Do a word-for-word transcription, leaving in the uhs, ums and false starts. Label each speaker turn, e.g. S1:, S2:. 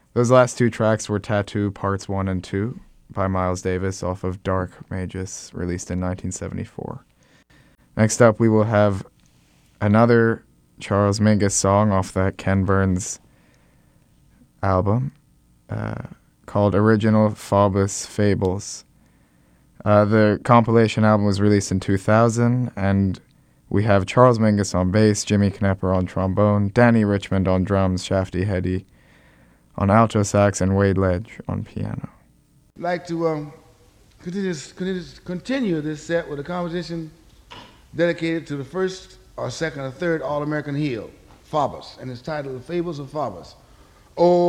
S1: Those last two tracks were Tattoo Parts one and two by Miles Davis off of Dark Magus, released in nineteen seventy-four. Next up, we will have another Charles Mingus song off that Ken Burns album uh, called Original Faubus Fables. Uh, the compilation album was released in two thousand, and we have Charles Mingus on bass, Jimmy Knepper on trombone, Danny Richmond on drums, Shafty Heddy on alto sax, and Wade Ledge on piano.
S2: I'd like to um, continue, continue, continue this set with a composition dedicated to the first or second or third All-American heel, Faubus, and it's titled The Fables of Faubus. Oh,